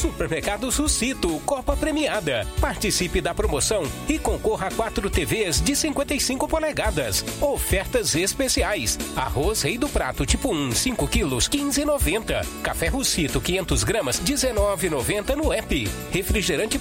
Supermercados Russito, Copa Premiada. Participe da promoção e concorra a 4 TVs de 55 polegadas. Ofertas especiais. Arroz Rei do Prato tipo 1, 5 quilos, 15,90. Café Russito, 500 gramas, 19,90 no app. Refrigerante